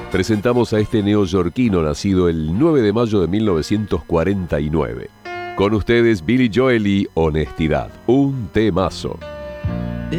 presentamos a este neoyorquino nacido el 9 de mayo de 1949. Con ustedes Billy Joel y Honestidad, un temazo.